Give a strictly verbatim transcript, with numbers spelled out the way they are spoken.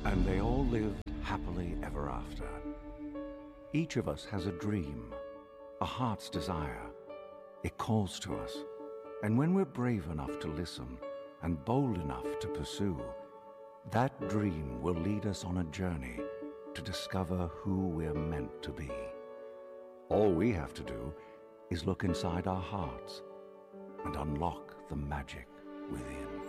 And they all lived happily ever after. Each of us has a dream, a heart's desire. It calls to us, and when we're brave enough to listen and bold enough to pursue, that dream will lead us on a journey to discover who we're meant to be. All we have to do is look inside our hearts and unlock the magic within.